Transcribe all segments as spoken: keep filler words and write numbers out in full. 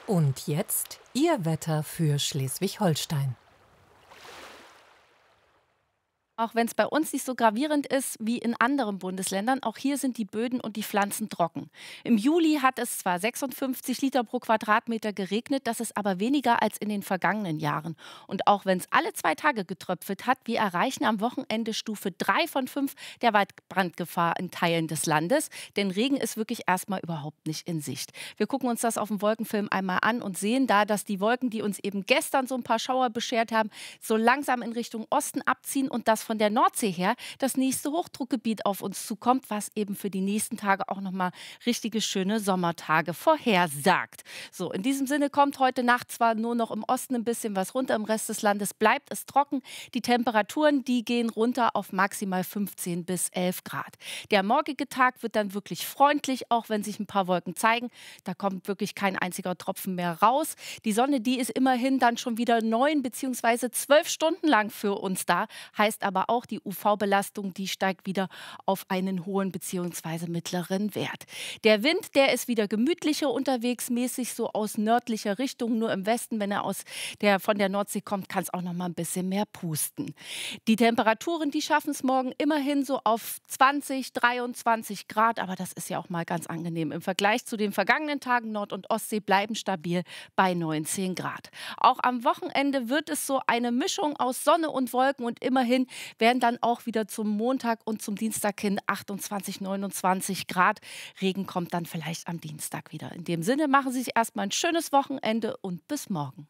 Und jetzt Ihr Wetter für Schleswig-Holstein. Auch wenn es bei uns nicht so gravierend ist wie in anderen Bundesländern, auch hier sind die Böden und die Pflanzen trocken. Im Juli hat es zwar sechsundfünfzig Liter pro Quadratmeter geregnet, das ist aber weniger als in den vergangenen Jahren. Und auch wenn es alle zwei Tage getröpfelt hat, wir erreichen am Wochenende Stufe drei von fünf der Waldbrandgefahr in Teilen des Landes. Denn Regen ist wirklich erstmal überhaupt nicht in Sicht. Wir gucken uns das auf dem Wolkenfilm einmal an und sehen da, dass die Wolken, die uns eben gestern so ein paar Schauer beschert haben, so langsam in Richtung Osten abziehen und das von der Nordsee her das nächste Hochdruckgebiet auf uns zukommt, was eben für die nächsten Tage auch nochmal richtige schöne Sommertage vorhersagt. So, in diesem Sinne kommt heute Nacht zwar nur noch im Osten ein bisschen was runter, im Rest des Landes bleibt es trocken. Die Temperaturen, die gehen runter auf maximal fünfzehn bis elf Grad. Der morgige Tag wird dann wirklich freundlich, auch wenn sich ein paar Wolken zeigen. Da kommt wirklich kein einziger Tropfen mehr raus. Die Sonne, die ist immerhin dann schon wieder neun bzw. zwölf Stunden lang für uns da, heißt aber auch, die U V-Belastung, die steigt wieder auf einen hohen bzw. mittleren Wert. Der Wind, der ist wieder gemütlicher unterwegs, mäßig so aus nördlicher Richtung. Nur im Westen, wenn er aus der, von der Nordsee kommt, kann es auch noch mal ein bisschen mehr pusten. Die Temperaturen, die schaffen es morgen immerhin so auf zwanzig, dreiundzwanzig Grad. Aber das ist ja auch mal ganz angenehm. Im Vergleich zu den vergangenen Tagen Nord- und Ostsee bleiben stabil bei neunzehn Grad. Auch am Wochenende wird es so eine Mischung aus Sonne und Wolken und immerhin werden dann auch wieder zum Montag und zum Dienstag hin achtundzwanzig, neunundzwanzig Grad. Regen kommt dann vielleicht am Dienstag wieder. In dem Sinne machen Sie sich erstmal ein schönes Wochenende und bis morgen.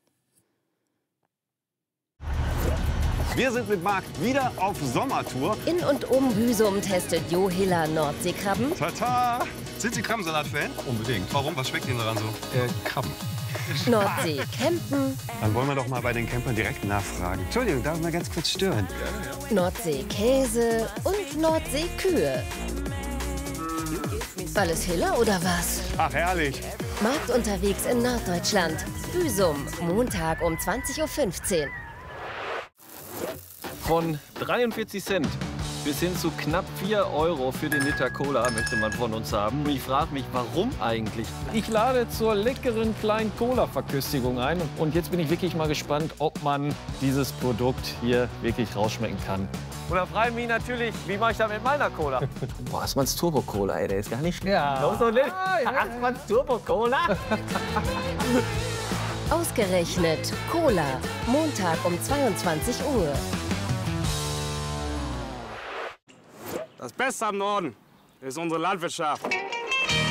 Wir sind mit Marc wieder auf Sommertour. In und um Büsum testet Jo Hiller Nordseekrabben. Tata! Sind Sie Krabbensalat-Fan? Unbedingt. Warum? Was schmeckt Ihnen daran so? Äh, Krabben. Nordsee campen. Dann wollen wir doch mal bei den Campern direkt nachfragen. Entschuldigung, darf ich mal ganz kurz stören? Nordsee Käse und Nordsee Kühe. Alles Hiller oder was? Ach, herrlich. Markt unterwegs in Norddeutschland. Büsum, Montag um zwanzig Uhr fünfzehn. Von dreiundvierzig Cent bis hin zu knapp vier Euro für den Liter Cola möchte man von uns haben. Ich frage mich, warum eigentlich? Ich lade zur leckeren kleinen Cola-Verköstigung ein. Und jetzt bin ich wirklich mal gespannt, ob man dieses Produkt hier wirklich rausschmecken kann. Und da frage ich mich natürlich, wie mache ich das mit meiner Cola? Boah, Assmanns Turbo Cola, ey, der ist gar nicht schlecht. Ja. Los und nicht. Ah, ja. Assmanns Turbo Cola. Ausgerechnet Cola, Montag um zweiundzwanzig Uhr. Das Beste am Norden ist unsere Landwirtschaft.